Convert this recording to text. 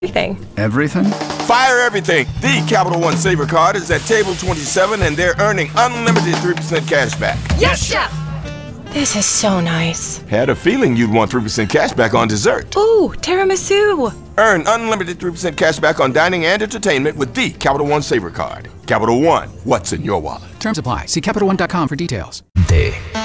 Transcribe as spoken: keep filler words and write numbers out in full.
Everything. Everything? Fire everything. The Capital One Saver Card is at table twenty-seven, and they're earning unlimited three percent cash back. Yes, Chef! This is so nice. Had a feeling you'd want three percent cash back on dessert. Ooh, tiramisu. Earn unlimited three percent cash back on dining and entertainment with the Capital One Saver Card. Capital One, what's in your wallet? Terms apply. See Capital One dot com for details. De